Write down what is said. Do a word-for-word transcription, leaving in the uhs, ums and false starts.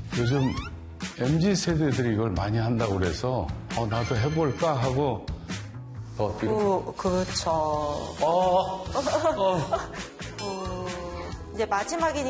요즘 엠지 세대들이 이걸 많이 한다고 그래서 어, 나도 해볼까 하고 어, 그, 그렇죠. 어, 어. 그, 이제 마지막이니까